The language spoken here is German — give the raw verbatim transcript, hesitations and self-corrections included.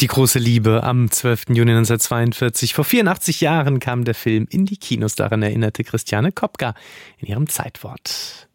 Die große Liebe am zwölften Juni neunzehnhundertzweiundvierzig. Vor vierundachtzig Jahren kam der Film in die Kinos. Daran erinnerte Christiane Kopka in ihrem Zeitwort.